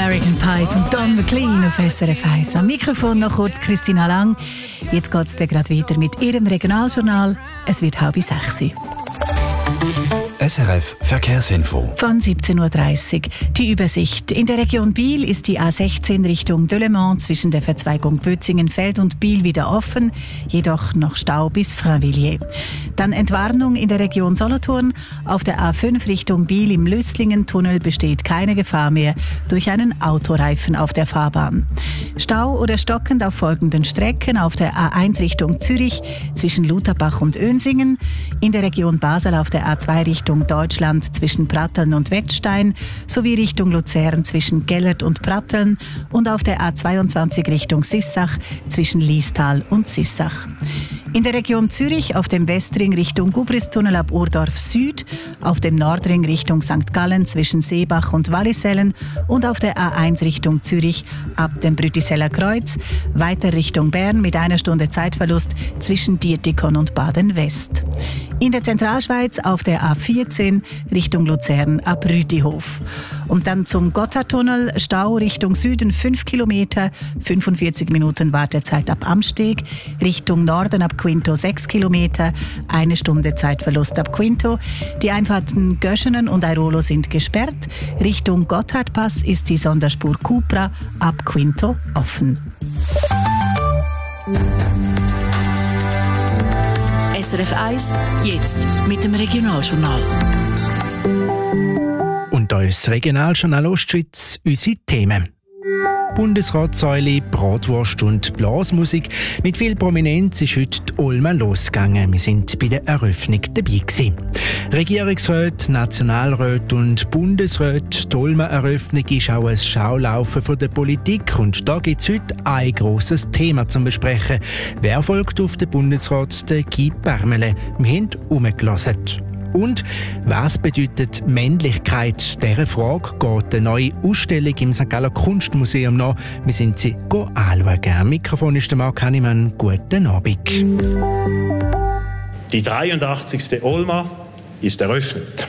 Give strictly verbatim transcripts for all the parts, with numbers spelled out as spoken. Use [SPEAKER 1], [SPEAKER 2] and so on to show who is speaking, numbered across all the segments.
[SPEAKER 1] American Pie von Don McLean auf S R F eins. Am Mikrofon noch kurz Christina Lang. Jetzt geht es gerade weiter mit ihrem Regionaljournal. Es wird halb sechs.
[SPEAKER 2] S R F Verkehrsinfo.
[SPEAKER 1] Von siebzehn Uhr dreißig. Die Übersicht. In der Region Biel ist die A sechzehn Richtung Delemont zwischen der Verzweigung Bötzingenfeld und Biel wieder offen, jedoch noch Stau bis Frainvilliers. Dann Entwarnung in der Region Solothurn. Auf der A fünf Richtung Biel im Lüsslingen-Tunnel besteht keine Gefahr mehr durch einen Autoreifen auf der Fahrbahn. Stau oder stockend auf folgenden Strecken: auf der A eins Richtung Zürich zwischen Lutherbach und Önsingen, in der Region Basel auf der A zwei Richtung Deutschland zwischen Pratteln und Wettstein sowie Richtung Luzern zwischen Gellert und Pratteln und auf der A zweiundzwanzig Richtung Sissach zwischen Liestal und Sissach. In der Region Zürich auf dem Westring Richtung Gubristunnel ab Urdorf Süd, auf dem Nordring Richtung Sankt Gallen zwischen Seebach und Wallisellen und auf der A eins Richtung Zürich ab dem Brütiseller Kreuz, weiter Richtung Bern mit einer Stunde Zeitverlust zwischen Dietikon und Baden-West. In der Zentralschweiz auf der A vierzehn Richtung Luzern ab Rütihof. Und dann zum Gotthardtunnel, Stau Richtung Süden fünf Kilometer, fünfundvierzig Minuten Wartezeit ab Amsteg, Richtung Norden ab Quinto sechs Kilometer, eine Stunde Zeitverlust ab Quinto. Die Einfahrten Göschenen und Airolo sind gesperrt. Richtung Gotthardpass ist die Sonderspur Cupra ab Quinto offen.
[SPEAKER 3] S R F eins, jetzt mit dem Regionaljournal.
[SPEAKER 4] Und da ist das Regionaljournal Ostschweiz, unsere Themen. Bundesratssäule, Bratwurst und Blasmusik. Mit viel Prominenz ist heute die Olma losgegangen. Wir sind bei der Eröffnung dabei gewesen. Regierungsräte, Nationalräte und Bundesräte. Die Olma-Eröffnung ist auch ein Schaulaufen von der Politik. Und da gibt es heute ein grosses Thema zum Besprechen. Wer folgt auf den Bundesrat? Der Guy Parmelin. Wir haben herumgelassen. Und was bedeutet Männlichkeit? Dieser Frage geht eine neue Ausstellung im Sankt Galler Kunstmuseum nach. Wir sind sie anschauen. Am Mikrofon ist der Marc Hannemann. Guten Abend.
[SPEAKER 5] Die dreiundachtzigste Olma ist eröffnet.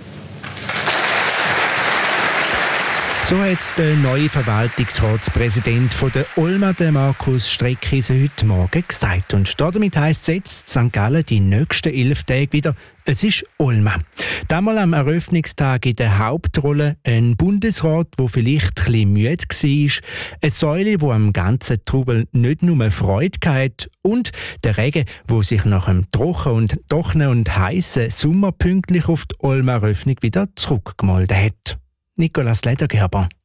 [SPEAKER 4] So hat der neue Verwaltungsratspräsident von der Olma, der Markus Streckise, heute Morgen gesagt. Und damit heisst es jetzt Sankt Gallen die nächsten elf Tage wieder: Es ist Olma. Damals am Eröffnungstag in der Hauptrolle ein Bundesrat, der vielleicht ein bisschen müde war, eine Säule, die am ganzen Trubel nicht nur Freude hatte, und der Regen, der sich nach einem trocken und trockenen und heißen Sommer pünktlich auf die Olma-Eröffnung wieder zurückgemeldet hat. Nicolas Ledergerber.